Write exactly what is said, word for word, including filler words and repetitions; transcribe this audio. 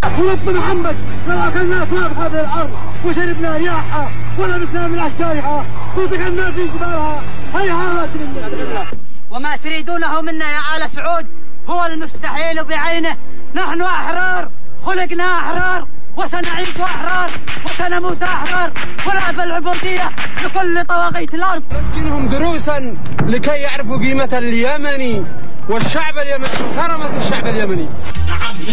ورب محمد لو اكلنا تراب هذه الارض وشربنا رياحها ولبسنا من اشجارها وسكننا في جبالها هيهات لله. وما تريدونه منا يا آل سعود هو المستحيل بعينه. نحن احرار، خلقنا احرار، وسنعيش احرار، وسنموت احرار، ونأبى العبوديه لكل طواغيت الارض. نمكنهم دروسا لكي يعرفوا قيمه اليمني والشعب اليمني وكرامه الشعب اليمني.